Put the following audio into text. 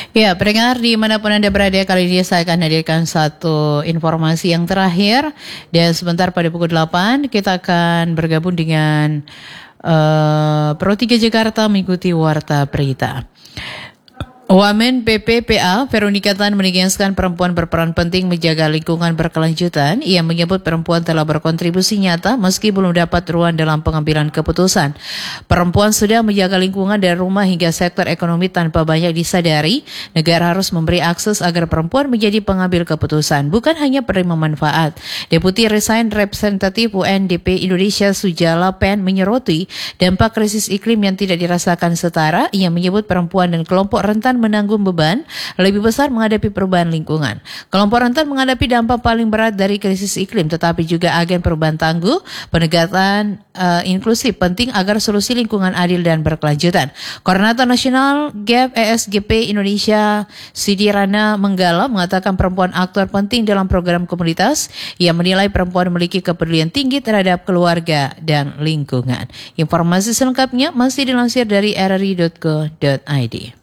Ya, pendengar dimanapun Anda berada, kali ini saya akan hadirkan satu informasi yang terakhir. Dan sebentar pada pukul 8 kita akan bergabung dengan Pro 3 Jakarta mengikuti Warta Berita. Wamen PPPA Veronica Tan menegaskan perempuan berperan penting menjaga lingkungan berkelanjutan. Ia menyebut perempuan telah berkontribusi nyata meski belum dapat ruang dalam pengambilan keputusan. Perempuan sudah menjaga lingkungan dari rumah hingga sektor ekonomi tanpa banyak disadari. Negara harus memberi akses agar perempuan menjadi pengambil keputusan, bukan hanya penerima manfaat. Deputi Resign Representatif UNDP Indonesia Sujala Pen menyoroti dampak krisis iklim yang tidak dirasakan setara. Ia menyebut perempuan dan kelompok rentan menanggung beban lebih besar menghadapi perubahan lingkungan. Kelompok rentan menghadapi dampak paling berat dari krisis iklim, tetapi juga agen perubahan tangguh. Pendekatan inklusif penting agar solusi lingkungan adil dan berkelanjutan. Koordinator Nasional GAP ESGP Indonesia Sidi Rana Menggala mengatakan perempuan aktor penting dalam program komunitas. Ia menilai perempuan memiliki kepedulian tinggi terhadap keluarga dan lingkungan. Informasi selengkapnya masih dilansir dari rri.co.id.